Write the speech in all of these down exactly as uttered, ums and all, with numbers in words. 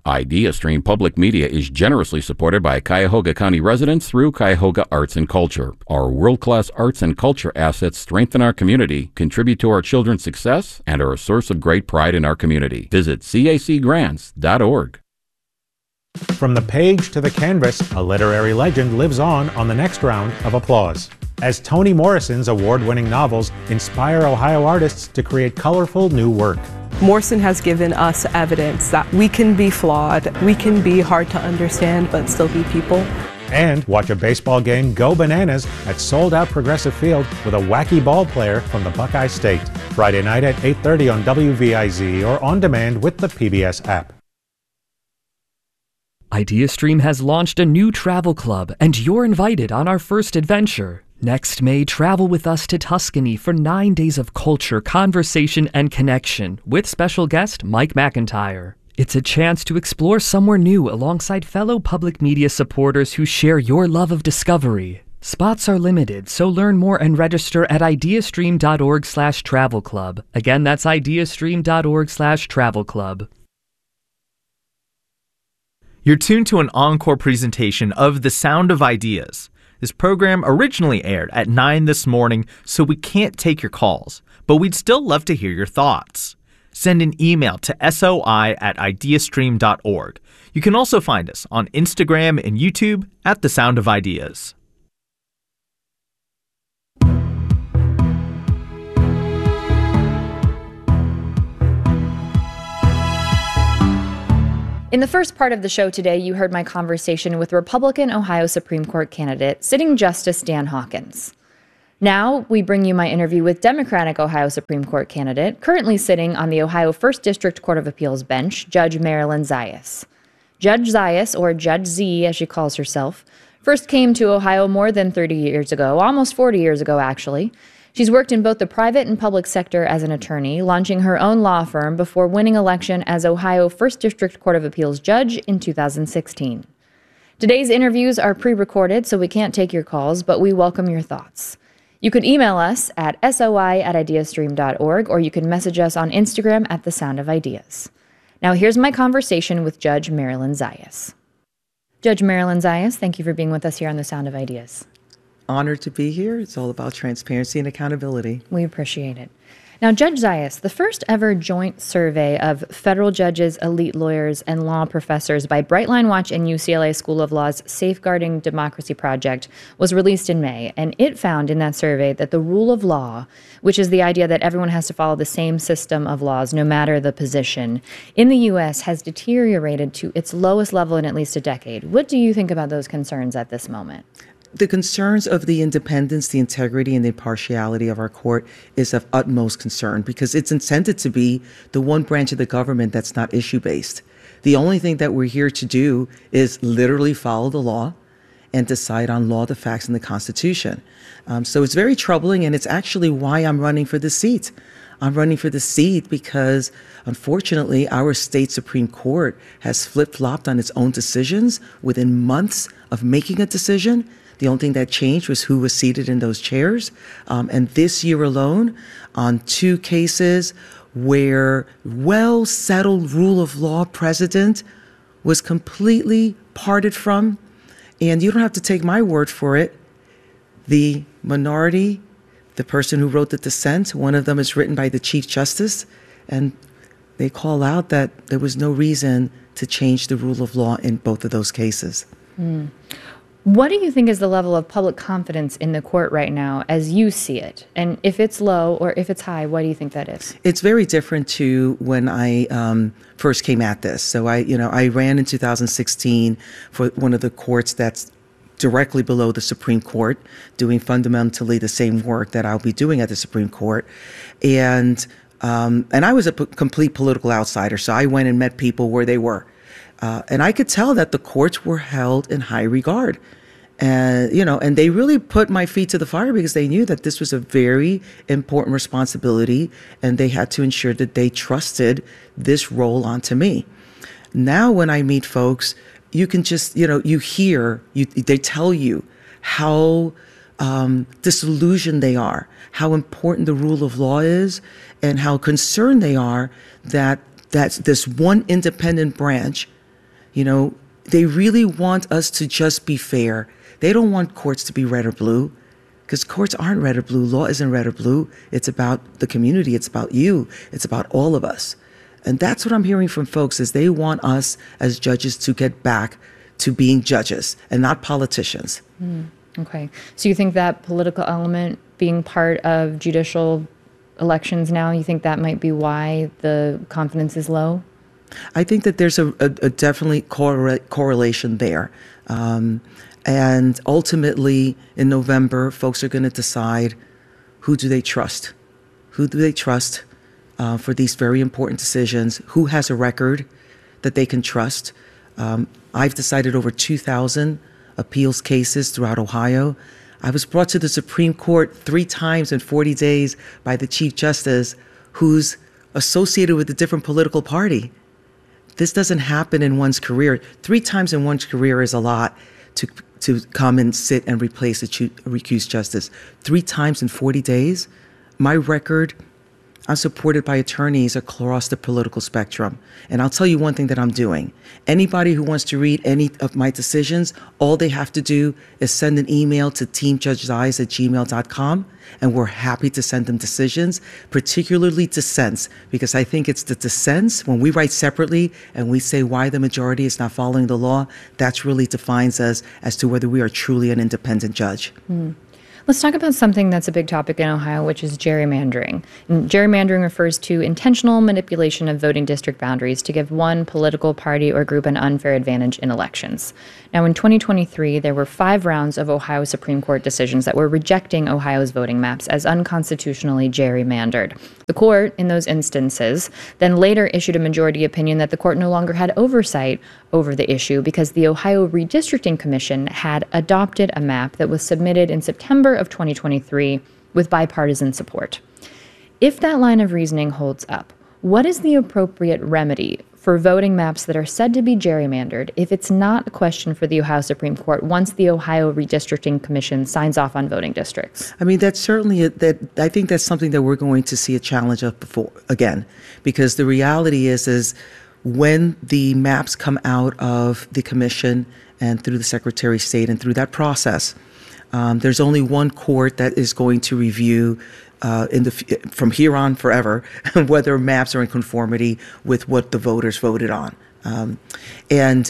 IdeaStream Public Media is generously supported by Cuyahoga County residents through Cuyahoga Arts and Culture. Our world-class arts and culture assets strengthen our community, contribute to our children's success, and are a source of great pride in our community. Visit C A C grants dot org. From the page to the canvas, a literary legend lives on on the next round of applause, as Toni Morrison's award-winning novels inspire Ohio artists to create colorful new work. Morrison has given us evidence that we can be flawed, we can be hard to understand, but still be people. And watch a baseball game go bananas at sold-out Progressive Field with a wacky ball player from the Buckeye State. Friday night at eight thirty on W V I Z or on demand with the P B S app. IdeaStream has launched a new travel club, and you're invited on our first adventure. Next May, travel with us to Tuscany for nine days of culture, conversation, and connection with special guest Mike McIntyre. It's a chance to explore somewhere new alongside fellow public media supporters who share your love of discovery. Spots are limited, so learn more and register at ideastream.org slash travel club. Again, that's ideastream.org slash travel club. You're tuned to an encore presentation of The Sound of Ideas. This program originally aired at nine this morning, so we can't take your calls, but we'd still love to hear your thoughts. Send an email to soi at ideastream dot org. You can also find us on Instagram and YouTube at The Sound of Ideas. In the first part of the show today, you heard my conversation with Republican Ohio Supreme Court candidate, sitting Justice Dan Hawkins. Now, we bring you my interview with Democratic Ohio Supreme Court candidate, currently sitting on the Ohio First District Court of Appeals bench, Judge Marilyn Zayas. Judge Zayas, or Judge Z as she calls herself, first came to Ohio more than thirty years ago, almost forty years ago, actually. She's worked in both the private and public sector as an attorney, launching her own law firm before winning election as Ohio First District Court of Appeals judge in two thousand sixteen. Today's interviews are pre-recorded, so we can't take your calls, but we welcome your thoughts. You can email us at soi at ideastream dot org, or you can message us on Instagram at The Sound of Ideas. Now here's my conversation with Judge Marilyn Zayas. Judge Marilyn Zayas, thank you for being with us here on The Sound of Ideas. Honored to be here. It's all about transparency and accountability. We appreciate it. Now, Judge Zayas, the first ever joint survey of federal judges, elite lawyers, and law professors by Brightline Watch and U C L A School of Law's Safeguarding Democracy Project was released in May, and it found in that survey that the rule of law, which is the idea that everyone has to follow the same system of laws no matter the position, in the U S has deteriorated to its lowest level in at least a decade. What do you think about those concerns at this moment? The concerns of the independence, the integrity, and the impartiality of our court is of utmost concern because it's intended to be the one branch of the government that's not issue-based. The only thing that we're here to do is literally follow the law and decide on law, the facts, and the Constitution. Um, so it's very troubling, and it's actually why I'm running for the seat. I'm running for the seat because, unfortunately, our state Supreme Court has flip-flopped on its own decisions within months of making a decision. The only thing that changed was who was seated in those chairs. Um, and this year alone, on two cases where well-settled rule of law precedent was completely parted from, and you don't have to take my word for it, the minority, the person who wrote the dissent, one of them is written by the Chief Justice, and they call out that there was no reason to change the rule of law in both of those cases. Mm. What do you think is the level of public confidence in the court right now as you see it? And if it's low or if it's high, what do you think that is? It's very different to when I um, first came at this. So I, you know, I ran in two thousand sixteen for one of the courts that's directly below the Supreme Court, doing fundamentally the same work that I'll be doing at the Supreme Court. And um, and I was a p- complete political outsider, so I went and met people where they were. Uh, and I could tell that the courts were held in high regard. And, you know, and they really put my feet to the fire because they knew that this was a very important responsibility and they had to ensure that they trusted this role onto me. Now, when I meet folks, you can just, you know, you hear, you, they tell you how um, disillusioned they are, how important the rule of law is, and how concerned they are that that's this one independent branch You know, they really want us to just be fair. They don't want courts to be red or blue, because courts aren't red or blue. Law isn't red or blue. It's about the community. It's about you. It's about all of us. And that's what I'm hearing from folks, is they want us as judges to get back to being judges and not politicians. Mm, okay. So you think that political element being part of judicial elections now, you think that might be why the confidence is low? I think that there's a, a, a definitely correla- correlation there. Um, and ultimately, in November, folks are going to decide who do they trust? Who do they trust uh, for these very important decisions? Who has a record that they can trust? Um, I've decided over two thousand appeals cases throughout Ohio. I was brought to the Supreme Court three times in forty days by the Chief Justice, who's associated with a different political party. This doesn't happen in one's career. Three times in one's career is a lot to to come and sit and replace a recused justice. Three times in forty days, my record, I'm supported by attorneys across the political spectrum. And I'll tell you one thing that I'm doing. Anybody who wants to read any of my decisions, all they have to do is send an email to team judge zais at gmail dot com, and we're happy to send them decisions, particularly dissents, because I think it's the dissents, when we write separately and we say why the majority is not following the law, that's really defines us as to whether we are truly an independent judge. Mm. Let's talk about something that's a big topic in Ohio, which is gerrymandering. And gerrymandering refers to intentional manipulation of voting district boundaries to give one political party or group an unfair advantage in elections. Now, in twenty twenty-three, there were five rounds of Ohio Supreme Court decisions that were rejecting Ohio's voting maps as unconstitutionally gerrymandered. The court, in those instances, then later issued a majority opinion that the court no longer had oversight over the issue because the Ohio Redistricting Commission had adopted a map that was submitted in September of twenty twenty-three with bipartisan support. If that line of reasoning holds up, what is the appropriate remedy for voting maps that are said to be gerrymandered if it's not a question for the Ohio Supreme Court once the Ohio Redistricting Commission signs off on voting districts? I mean, that's certainly a, that. I think that's something that we're going to see a challenge of before again, because the reality is is when the maps come out of the commission and through the Secretary of State and through that process, um, there's only one court that is going to review uh, in the from here on forever whether maps are in conformity with what the voters voted on. Um, and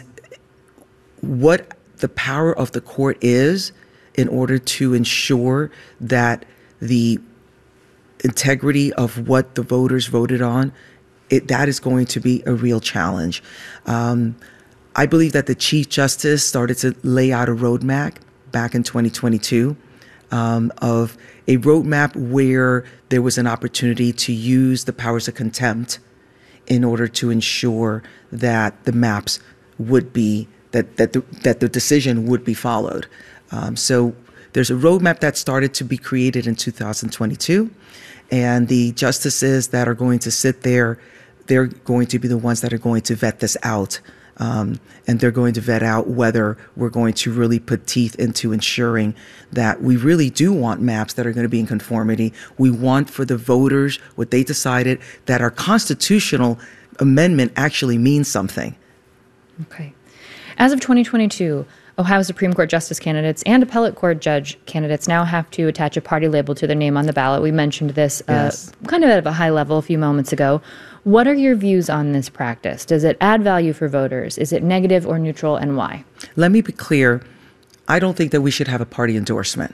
what the power of the court is in order to ensure that the integrity of what the voters voted on, It, that is going to be a real challenge. Um, I believe that the Chief Justice started to lay out a roadmap back in twenty twenty-two um, of a roadmap where there was an opportunity to use the powers of contempt in order to ensure that the maps would be, that, that, the, that the decision would be followed. Um, so there's a roadmap that started to be created in two thousand twenty-two, and the justices that are going to sit there, they're going to be the ones that are going to vet this out. Um, and they're going to vet out whether we're going to really put teeth into ensuring that we really do want maps that are going to be in conformity. We want for the voters what they decided, that our constitutional amendment actually means something. Okay. As of twenty twenty-two, Ohio Supreme Court justice candidates and appellate court judge candidates now have to attach a party label to their name on the ballot. We mentioned this uh, Yes. kind of at a high level a few moments ago. What are your views on this practice? Does it add value for voters? Is it negative or neutral, and why? Let me be clear. I don't think that we should have a party endorsement.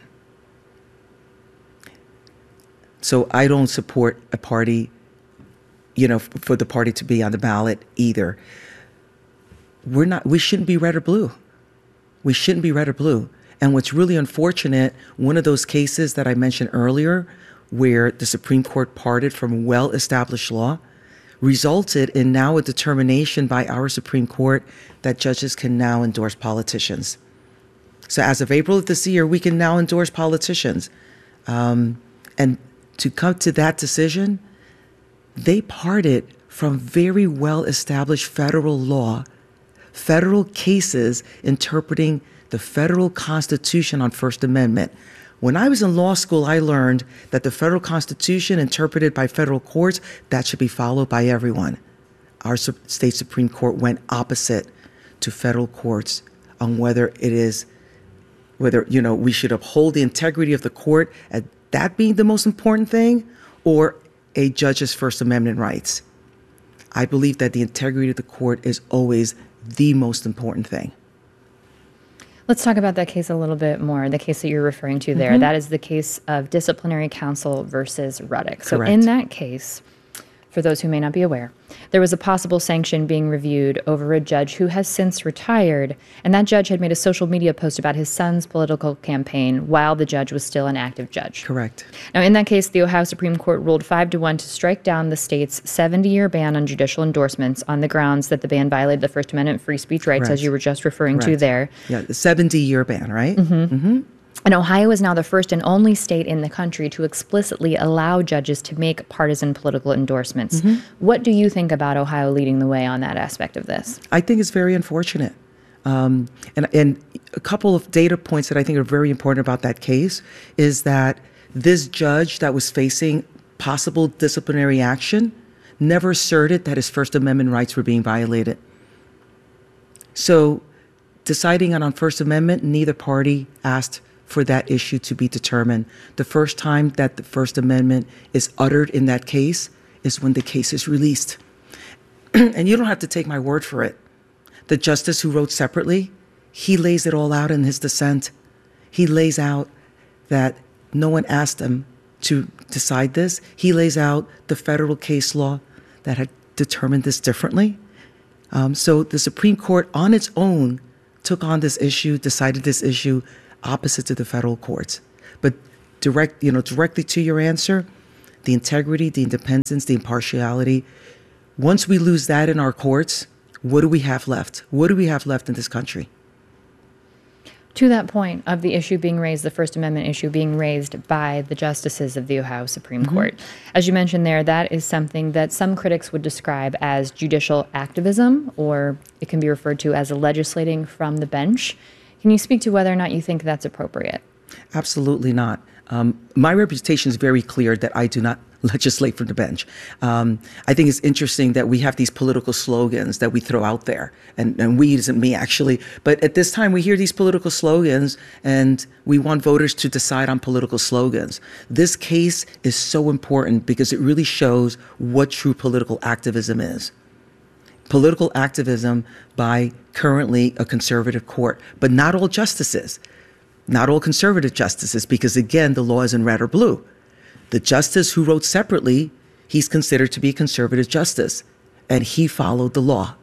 So I don't support a party, you know, for the party to be on the ballot either. We're not, we shouldn't be red or blue. We shouldn't be red or blue. And what's really unfortunate, one of those cases that I mentioned earlier, where the Supreme Court parted from well-established law, resulted in now a determination by our Supreme Court that judges can now endorse politicians. So as of April of this year, we can now endorse politicians. Um, and to come to that decision, they parted from very well-established federal law, federal cases interpreting the federal Constitution on First Amendment. When I was in law school, I learned that the federal Constitution interpreted by federal courts, that should be followed by everyone. Our state Supreme Court went opposite to federal courts on whether it is, whether, you know, we should uphold the integrity of the court as that being the most important thing, or a judge's First Amendment rights. I believe that the integrity of the court is always the most important thing. Let's talk about that case a little bit more, the case that you're referring to there. Mm-hmm. That is the case of disciplinary counsel versus Ruddock. So Correct. In that case, for those who may not be aware, there was a possible sanction being reviewed over a judge who has since retired, and that judge had made a social media post about his son's political campaign while the judge was still an active judge. Correct. Now, in that case, the Ohio Supreme Court ruled five to one to strike down the state's seventy-year ban on judicial endorsements on the grounds that the ban violated the First Amendment free speech rights, Correct. as you were just referring Correct. to there. Yeah, the seventy-year ban, right? Mm-hmm. Mm-hmm. And Ohio is now the first and only state in the country to explicitly allow judges to make partisan political endorsements. Mm-hmm. What do you think about Ohio leading the way on that aspect of this? I think it's very unfortunate. Um, and, and a couple of data points that I think are very important about that case is that this judge that was facing possible disciplinary action never asserted that his First Amendment rights were being violated. So deciding on, on First Amendment, neither party asked for that issue to be determined. The first time that the First Amendment is uttered in that case is when the case is released. And you don't have to take my word for it. The justice who wrote separately, he lays it all out in his dissent. He lays out that no one asked him to decide this. He lays out the federal case law that had determined this differently. Um, so the Supreme Court on its own took on this issue, decided this issue opposite to the federal courts. But direct, you know, directly to your answer, the integrity, the independence, the impartiality, once we lose that in our courts, what do we have left? What do we have left in this country? To that point of the issue being raised, the First Amendment issue being raised by the justices of the Ohio Supreme mm-hmm. Court, as you mentioned there, that is something that some critics would describe as judicial activism, or it can be referred to as legislating from the bench. Can you speak to whether or not you think that's appropriate? Absolutely not. Um, my reputation is very clear that I do not legislate from the bench. Um, I think it's interesting that we have these political slogans that we throw out there, and, and we isn't me actually, but at this time we hear these political slogans and we want voters to decide on political slogans. This case is so important because it really shows what true political activism is. Political activism by currently a conservative court, but not all justices, not all conservative justices, because again, the law is in red or blue. The justice who wrote separately, he's considered to be a conservative justice, and he followed the law.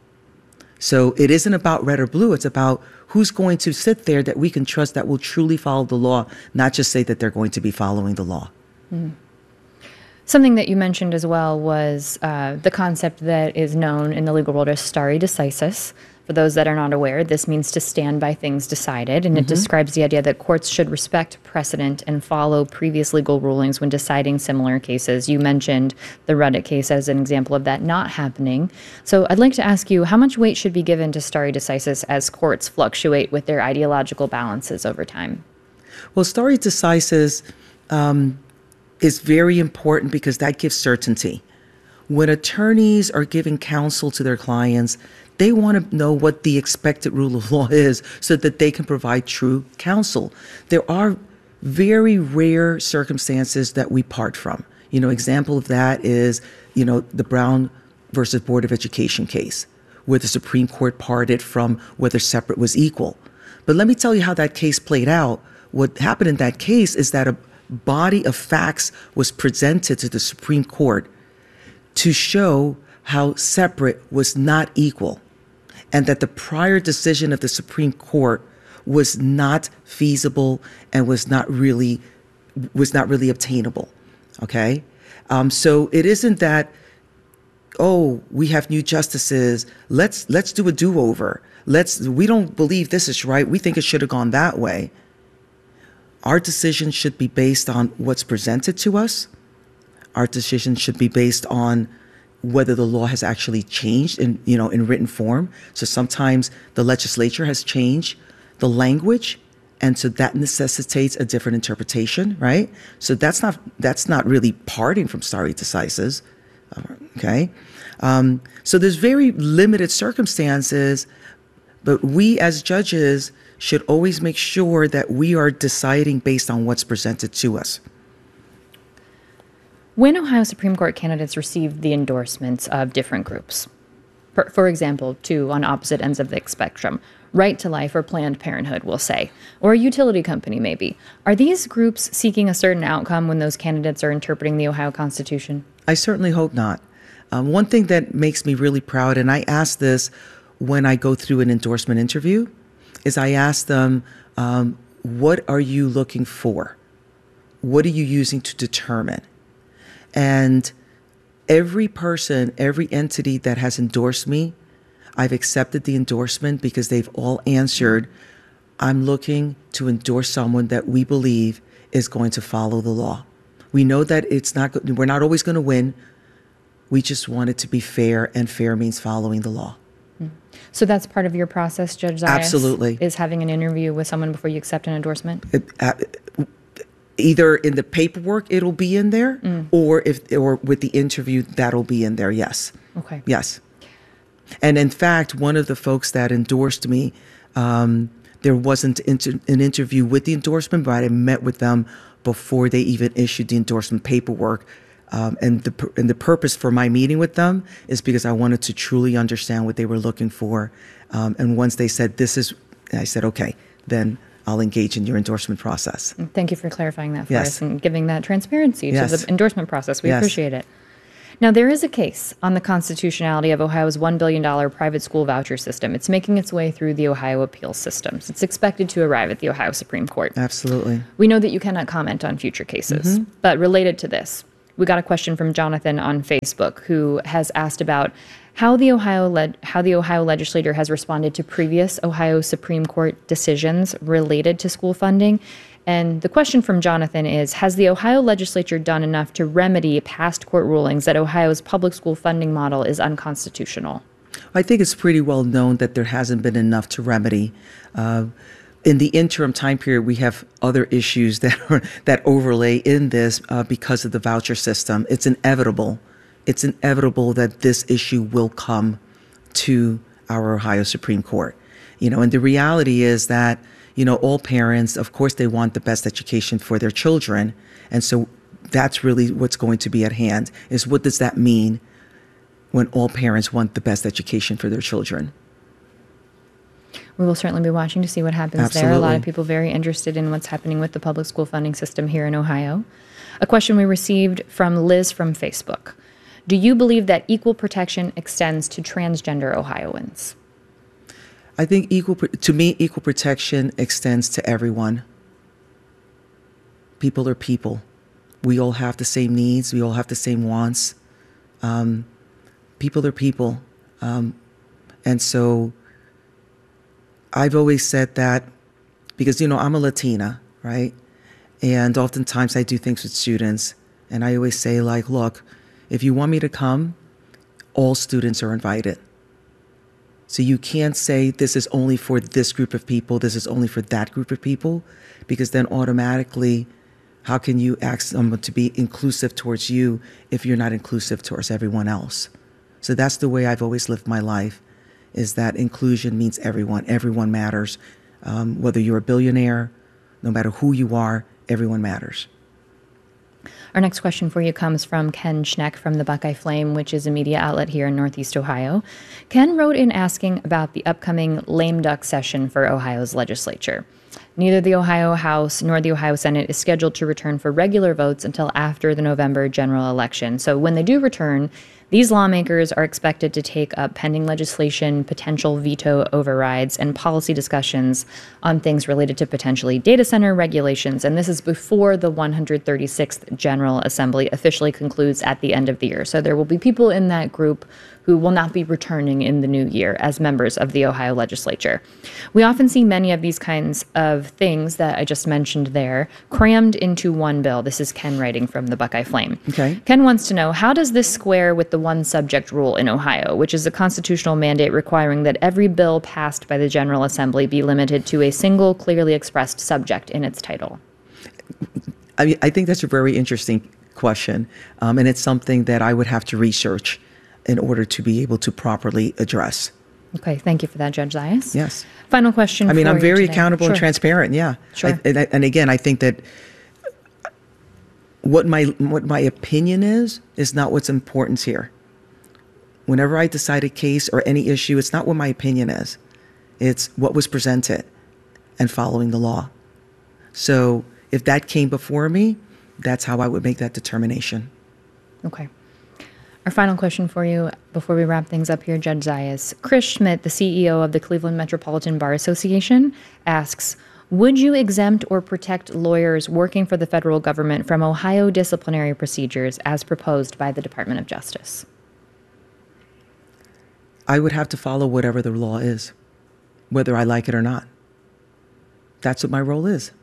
So it isn't about red or blue, it's about who's going to sit there that we can trust that will truly follow the law, not just say that they're going to be following the law. Mm. Something that you mentioned as well was uh, the concept that is known in the legal world as stare decisis. For those that are not aware, this means to stand by things decided, and mm-hmm. it describes the idea that courts should respect precedent and follow previous legal rulings when deciding similar cases. You mentioned the Ruddock case as an example of that not happening. So I'd like to ask you, how much weight should be given to stare decisis as courts fluctuate with their ideological balances over time? Well, stare decisis um, is very important because that gives certainty. When attorneys are giving counsel to their clients, they want to know what the expected rule of law is so that they can provide true counsel. There are very rare circumstances that we part from. You know, example of that is, you know, the Brown versus Board of Education case, where the Supreme Court parted from whether separate was equal. But let me tell you how that case played out. What happened in that case is that a body of facts was presented to the Supreme Court to show how separate was not equal, and that the prior decision of the Supreme Court was not feasible and was not really was not really obtainable. Okay, um, so it isn't that, oh, we have new justices, let's let's do a do-over. Let's we don't believe this is right. We think it should have gone that way. Our decision should be based on what's presented to us. Our decision should be based on whether the law has actually changed in, you know, in written form. So sometimes the legislature has changed the language, and so that necessitates a different interpretation, right? So that's not that's not really parting from stare decisis, okay? Um, so there's very limited circumstances, But we as judges should always make sure that we are deciding based on what's presented to us. When Ohio Supreme Court candidates receive the endorsements of different groups, for, for example, two on opposite ends of the spectrum, Right to Life or Planned Parenthood, we'll say, or a utility company maybe, are these groups seeking a certain outcome when those candidates are interpreting the Ohio Constitution? I certainly hope not. Um, one thing that makes me really proud, and I ask this when I go through an endorsement interview, is I ask them, um, what are you looking for? What are you using to determine? And every person, every entity that has endorsed me, I've accepted the endorsement because they've all answered, I'm looking to endorse someone that we believe is going to follow the law. We know that it's not, we're not always going to win. We just want it to be fair, and fair means following the law. So that's part of your process, Judge Zayas? Absolutely. Is having an interview with someone before you accept an endorsement? It, uh, either in the paperwork it'll be in there, mm. or if or with the interview that'll be in there. Yes. Okay. Yes. And in fact, one of the folks that endorsed me, um, there wasn't inter- an interview with the endorsement, but I met with them before they even issued the endorsement paperwork. Um, and the and the purpose for my meeting with them is because I wanted to truly understand what they were looking for. Um, and once they said, this is, I said, okay, then I'll engage in your endorsement process. Thank you for clarifying that for Yes. us and giving that transparency Yes. to the endorsement process. We Yes. appreciate it. Now, there is a case on the constitutionality of Ohio's one billion dollars private school voucher system. It's making its way through the Ohio appeals systems. It's expected to arrive at the Ohio Supreme Court. Absolutely. We know that you cannot comment on future cases, Mm-hmm. but related to this, we got a question from Jonathan on Facebook who has asked about how the Ohio le- how the Ohio legislature has responded to previous Ohio Supreme Court decisions related to school funding. And the question from Jonathan is, has the Ohio legislature done enough to remedy past court rulings that Ohio's public school funding model is unconstitutional? I think it's pretty well known that there hasn't been enough to remedy. Uh, in the interim time period, we have other issues that are, that overlay in this uh, because of the voucher system. It's inevitable. It's inevitable that this issue will come to our Ohio Supreme Court. You know, and the reality is that, you know, all parents, of course, they want the best education for their children. And so that's really what's going to be at hand, is what does that mean when all parents want the best education for their children? We will certainly be watching to see what happens Absolutely. there. A lot of people very interested in what's happening with the public school funding system here in Ohio. A question we received from Liz from Facebook. Do you believe that equal protection extends to transgender Ohioans? I think equal, to me, equal protection extends to everyone. People are people. We all have the same needs. We all have the same wants. Um, people are people. Um, and so I've always said that because, you know, I'm a Latina, right? And oftentimes I do things with students. And I always say, like, look, if you want me to come, all students are invited. So you can't say this is only for this group of people, this is only for that group of people, because then automatically, how can you ask someone to be inclusive towards you if you're not inclusive towards everyone else? So that's the way I've always lived my life, is that inclusion means everyone. Everyone matters. Um, whether you're a billionaire, no matter who you are, everyone matters. Our next question for you comes from Ken Schneck from the Buckeye Flame, which is a media outlet here in Northeast Ohio. Ken wrote in asking about the upcoming lame duck session for Ohio's legislature. Neither the Ohio House nor the Ohio Senate is scheduled to return for regular votes until after the November general election. So when they do return, these lawmakers are expected to take up pending legislation, potential veto overrides, and policy discussions on things related to potentially data center regulations. And this is before the one hundred thirty-sixth General Assembly officially concludes at the end of the year. So there will be people in that group who will not be returning in the new year as members of the Ohio legislature. We often see many of these kinds of things that I just mentioned there crammed into one bill. This is Ken writing from the Buckeye Flame. Okay. Ken wants to know, how does this square with the one subject rule in Ohio, which is a constitutional mandate requiring that every bill passed by the General Assembly be limited to a single clearly expressed subject in its title? I mean, I think that's a very interesting question, um, and it's something that I would have to research in order to be able to properly address. Okay, thank you for that, Judge Zayas. Yes. Final question I mean, for I'm you very today. accountable Sure. and transparent, yeah. Sure. I, and, and again, I think that what my what my opinion is, is not what's important here. Whenever I decide a case or any issue, it's not what my opinion is. It's what was presented and following the law. So if that came before me, that's how I would make that determination. Okay. Our final question for you before we wrap things up here, Judge Zayas. Chris Schmidt, the C E O of the Cleveland Metropolitan Bar Association, asks, would you exempt or protect lawyers working for the federal government from Ohio disciplinary procedures as proposed by the Department of Justice? I would have to follow whatever the law is, whether I like it or not. That's what my role is.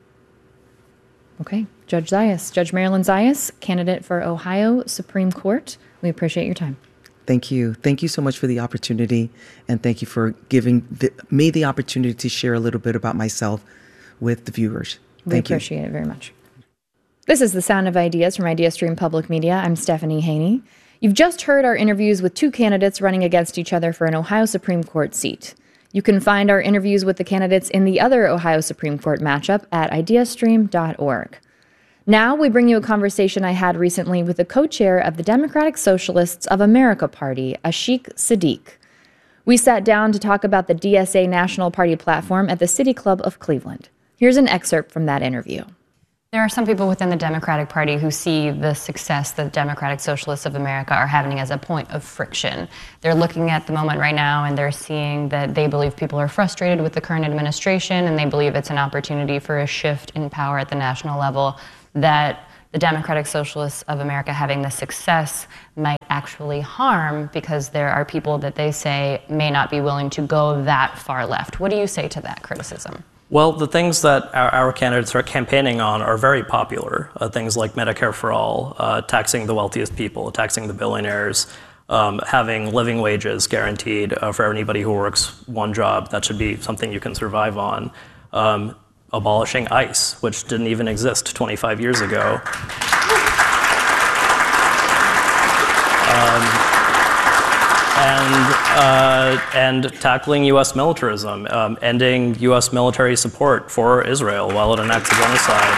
Okay. Judge Zayas, Judge Marilyn Zayas, candidate for Ohio Supreme Court. We appreciate your time. Thank you. Thank you so much for the opportunity, and thank you for giving the, me the opportunity to share a little bit about myself with the viewers. We Thank you. appreciate it very much. This is The Sound of Ideas from IdeaStream Public Media. I'm Stephanie Haney. You've just heard our interviews with two candidates running against each other for an Ohio Supreme Court seat. You can find our interviews with the candidates in the other Ohio Supreme Court matchup at ideastream dot org. Now we bring you a conversation I had recently with the co-chair of the Democratic Socialists of America Party, Ashik Siddiq. We sat down to talk about the D S A National Party platform at the City Club of Cleveland. Here's an excerpt from that interview. There are some people within the Democratic Party who see the success that Democratic Socialists of America are having as a point of friction. They're looking at the moment right now and they're seeing that they believe people are frustrated with the current administration and they believe it's an opportunity for a shift in power at the national level, that the Democratic Socialists of America having the success might actually harm because there are people that they say may not be willing to go that far left. What do you say to that criticism? Well, the things that our, our candidates are campaigning on are very popular. Uh, things like Medicare for all, uh, taxing the wealthiest people, taxing the billionaires, um, having living wages guaranteed uh, for anybody who works one job. That should be something you can survive on. Um, abolishing ICE, which didn't even exist twenty-five years ago. Um, And, uh, and tackling U S militarism, um, ending U S military support for Israel while it enacts a genocide.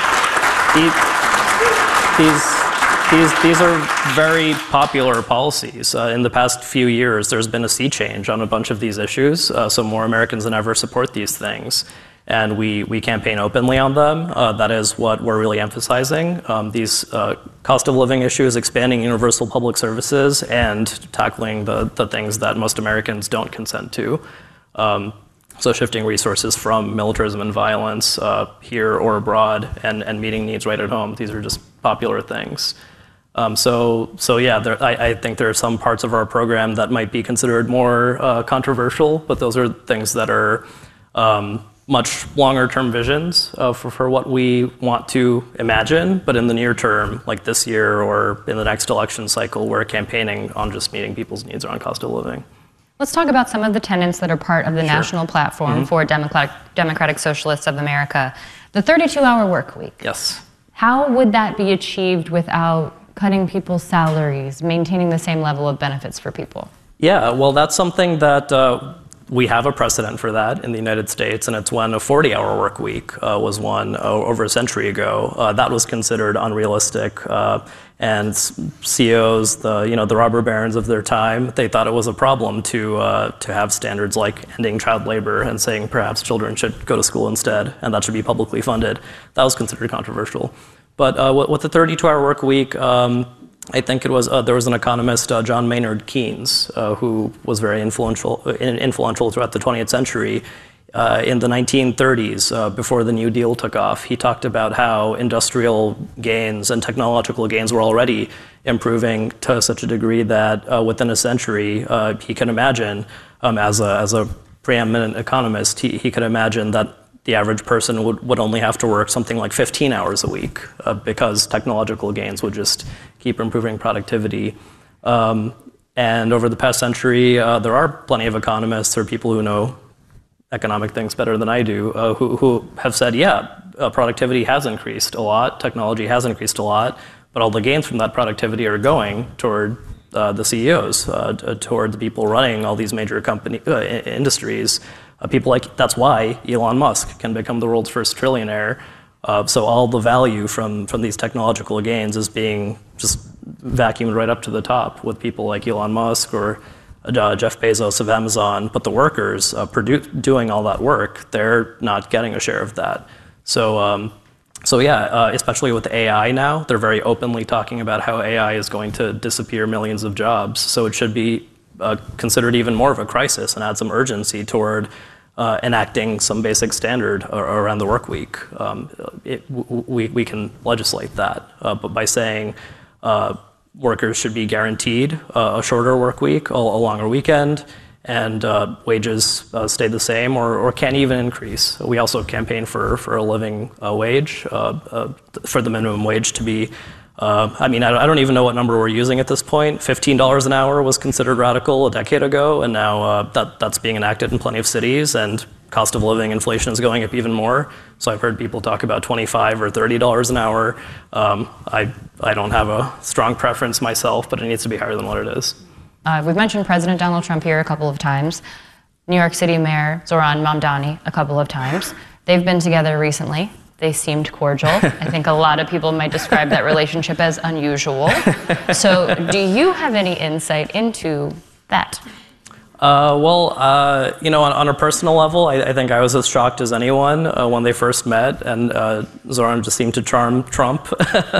These, these, these are very popular policies. Uh, in the past few years, there's been a sea change on a bunch of these issues, uh, so more Americans than ever support these things. And we, we campaign openly on them. Uh, that is what we're really emphasizing. Um, these uh, cost of living issues, expanding universal public services, and tackling the, the things that most Americans don't consent to. Um, so shifting resources from militarism and violence uh, here or abroad and, and meeting needs right at home. These are just popular things. Um, so, so yeah, there, I, I think there are some parts of our program that might be considered more uh, controversial, but those are things that are um, much longer term visions uh, for, for what we want to imagine, but in the near term, like this year or in the next election cycle, we're campaigning on just meeting people's needs around cost of living. Let's talk about some of the tenets that are part of the Sure. national platform Mm-hmm. for Democratic, Democratic Socialists of America. The thirty-two hour work week. Yes. How would that be achieved without cutting people's salaries, maintaining the same level of benefits for people? Yeah, well, that's something that uh, we have a precedent for that in the United States, and it's when a forty hour work week uh, was one uh, over a century ago. Uh, that was considered unrealistic, uh, and C E Os, the you know the robber barons of their time, they thought it was a problem to uh, to have standards like ending child labor and saying perhaps children should go to school instead, and that should be publicly funded. That was considered controversial. But uh, with the thirty-two hour work week, um, I think it was uh, there was an economist, uh, John Maynard Keynes, uh, who was very influential uh, influential throughout the twentieth century. Uh, in the nineteen thirties, uh, before the New Deal took off, he talked about how industrial gains and technological gains were already improving to such a degree that uh, within a century, uh, he could imagine, um, as a as a preeminent economist, he, he could imagine that the average person would, would only have to work something like fifteen hours a week uh, because technological gains would just keep improving productivity. Um, and over the past century, uh, there are plenty of economists or people who know economic things better than I do, uh, who, who have said, yeah, uh, productivity has increased a lot, technology has increased a lot, but all the gains from that productivity are going toward uh, the C E Os, uh, toward the people running all these major company uh, industries. Uh, people like that's why Elon Musk can become the world's first trillionaire. Uh, so all the value from from these technological gains is being just vacuumed right up to the top with people like Elon Musk or uh, Jeff Bezos of Amazon. But the workers uh, produ- doing all that work, they're not getting a share of that. So. Um, So yeah, uh, especially with A I now, they're very openly talking about how A I is going to disappear millions of jobs. So it should be uh, considered even more of a crisis and add some urgency toward uh, enacting some basic standard around the work week. Um, it, we, we can legislate that, uh, but by saying uh, workers should be guaranteed uh, a shorter work week, a, a longer weekend, and uh, wages uh, stay the same or, or can even increase. We also campaign for, for a living uh, wage, uh, uh, for the minimum wage to be, uh, I mean, I don't even know what number we're using at this point. fifteen dollars an hour was considered radical a decade ago, and now uh, that, that's being enacted in plenty of cities, and cost of living inflation is going up even more. So I've heard people talk about twenty-five or thirty dollars an hour. Um, I, I don't have a strong preference myself, but it needs to be higher than what it is. Uh, we've mentioned President Donald Trump here a couple of times. New York City Mayor Zohran Mamdani a couple of times. They've been together recently. They seemed cordial. I think a lot of people might describe that relationship as unusual. So do you have any insight into that? Uh, well, uh, you know, on, on a personal level, I, I think I was as shocked as anyone uh, when they first met, and uh, Zohran just seemed to charm Trump.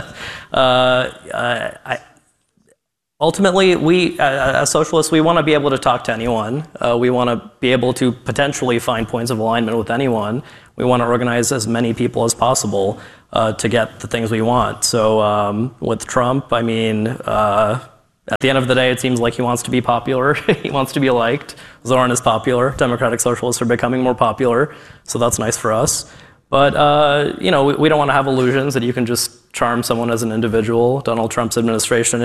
uh, I, Ultimately, we, uh, as socialists, we want to be able to talk to anyone. Uh, we want to be able to potentially find points of alignment with anyone. We want to organize as many people as possible uh, to get the things we want. So um, with Trump, I mean, uh, at the end of the day, it seems like he wants to be popular. He wants to be liked. Zohran is popular. Democratic socialists are becoming more popular, so that's nice for us. But, uh, you know, we, we don't want to have illusions that you can just charm someone as an individual. Donald Trump's administration